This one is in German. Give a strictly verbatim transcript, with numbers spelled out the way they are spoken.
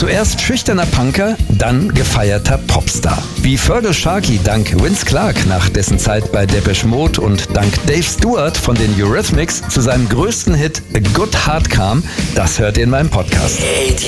Zuerst schüchterner Punker, dann gefeierter Popstar. Wie Feargal Sharkey dank Vince Clarke nach dessen Zeit bei Depeche Mode und dank Dave Stewart von den Eurythmics zu seinem größten Hit A Good Heart kam, das hört ihr in meinem Podcast.